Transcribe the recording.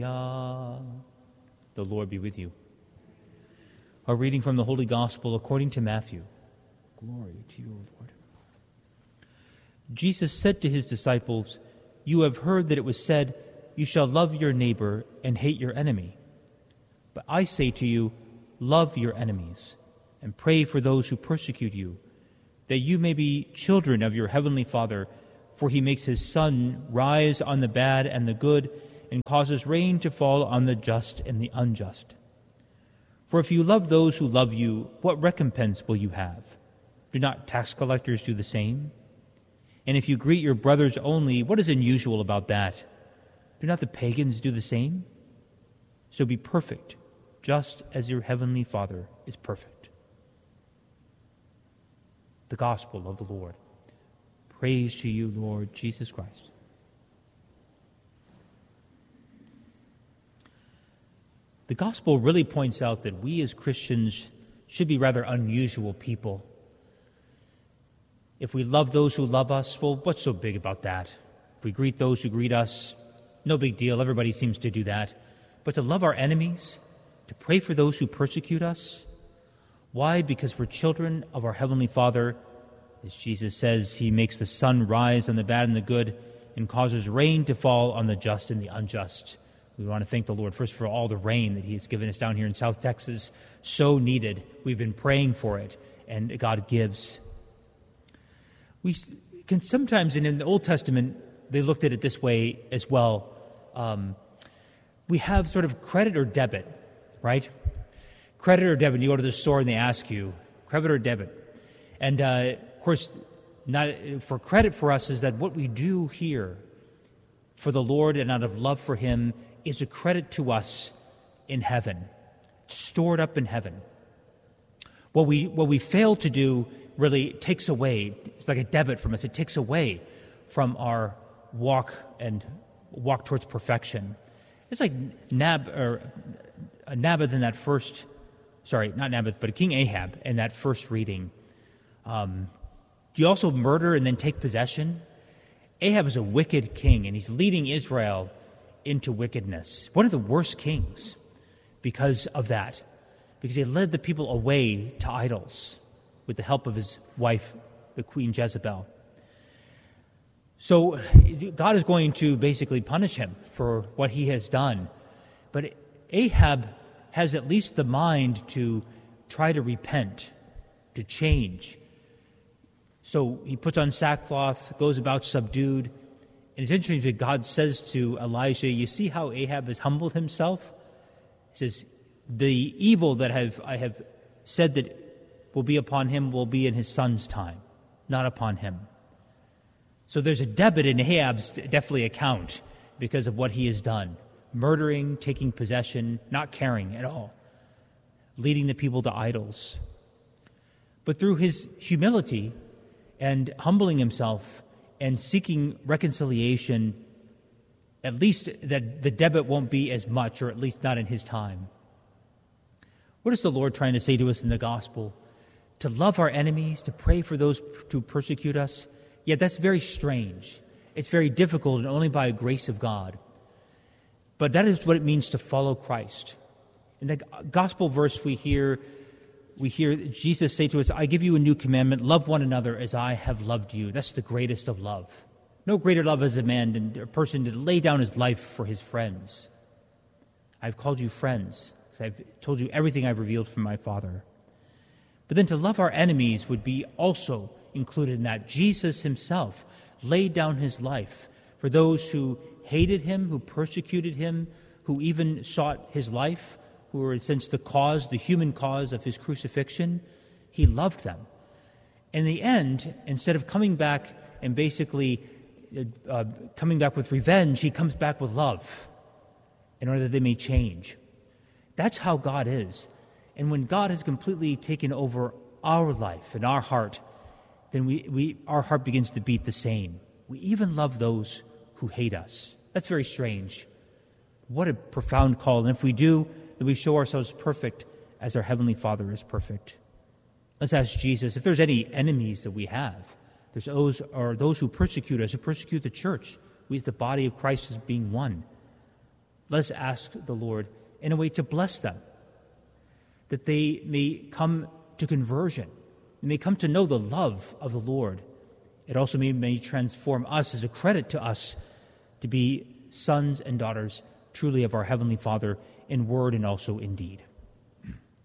The Lord be with you. A reading from the Holy Gospel according to Matthew. Glory to you, O Lord. Jesus said to his disciples, "You have heard that it was said, 'You shall love your neighbor and hate your enemy.' But I say to you, love your enemies and pray for those who persecute you, that you may be children of your heavenly Father, for he makes his sun rise on the bad and the good, and causes rain to fall on the just and the unjust. For if you love those who love you, what recompense will you have? Do not tax collectors do the same? And if you greet your brothers only, what is unusual about that? Do not the pagans do the same? So be perfect, just as your heavenly Father is perfect." The Gospel of the Lord. Praise to you, Lord Jesus Christ. The Gospel really points out that we as Christians should be rather unusual people. If we love those who love us, well, what's so big about that? If we greet those who greet us, no big deal. Everybody seems to do that. But to love our enemies, to pray for those who persecute us, why? Because we're children of our Heavenly Father. As Jesus says, he makes the sun rise on the bad and the good and causes rain to fall on the just and the unjust. We want to thank the Lord first for all the rain that he has given us down here in South Texas. So needed. We've been praying for it, and God gives. We can sometimes, and in the Old Testament, they looked at it this way as well. We have sort of credit or debit, right? Credit or debit. You go to the store and they ask you, credit or debit. And of course, not for credit for us is that what we do here for the Lord and out of love for him is a credit to us in heaven, stored up in heaven. What we fail to do really takes away, it's like a debit from us, it takes away from our walk towards perfection. It's like Naboth in that first, not Naboth, but King Ahab in that first reading. Do you also murder and then take possession? Ahab is a wicked king, and he's leading Israel into wickedness. One of the worst kings because of that, because he led the people away to idols with the help of his wife, the Queen Jezebel. So God is going to basically punish him for what he has done. But Ahab has at least the mind to try to repent, to change. So he puts on sackcloth, goes about subdued. And it's interesting that God says to Elijah, you see how Ahab has humbled himself? He says, the evil that I have said that will be upon him will be in his son's time, not upon him. So there's a debit in Ahab's definitely account because of what he has done. Murdering, taking possession, not caring at all. Leading the people to idols. But through his humility and humbling himself and seeking reconciliation, at least that the debit won't be as much, or at least not in his time. What is the Lord trying to say to us in the gospel? To love our enemies, to pray for those who persecute us. Yet that's very strange. It's very difficult, and only by the grace of God. But that is what it means to follow Christ. In the gospel verse we hear Jesus say to us, I give you a new commandment, love one another as I have loved you. That's the greatest of love. No greater love as a man than a person to lay down his life for his friends. I've called you friends, because I've told you everything I've revealed from my Father. But then to love our enemies would be also included in that. Jesus himself laid down his life for those who hated him, who persecuted him, who even sought his life, who were, since the human cause of his crucifixion. He loved them. In the end, instead of coming back and basically coming back with revenge, he comes back with love in order that they may change. That's how God is. And when God has completely taken over our life and our heart, then our heart begins to beat the same. We even love those who hate us. That's very strange. What a profound call. And if we do, then we show ourselves perfect as our Heavenly Father is perfect. Let's ask Jesus, if there's any enemies that we have, there's those who persecute us, who persecute the church. We as the body of Christ as being one. let us ask the Lord in a way to bless them, that they may come to conversion, they may come to know the love of the Lord. It also may transform us as a credit to us to be sons and daughters truly of our Heavenly Father in word and also in deed.